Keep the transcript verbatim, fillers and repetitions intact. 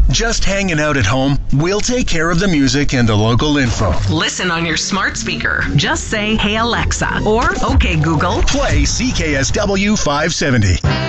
Just hanging out at home? We'll take care of the music and the local info. Listen on your smart speaker. Just say, "Hey Alexa," or "Okay Google." Play C K S W five seventy.